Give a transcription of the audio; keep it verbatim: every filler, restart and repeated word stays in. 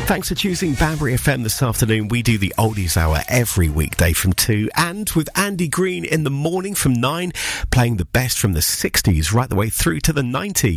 Thanks for choosing Banbury F M this afternoon. We do the Oldies Hour every weekday from two, and with Andy Green in the morning from nine, playing the best from the sixties right the way through to the nineties.